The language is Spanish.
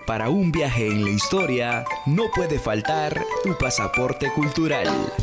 Para un viaje en la historia, no puede faltar tu pasaporte cultural.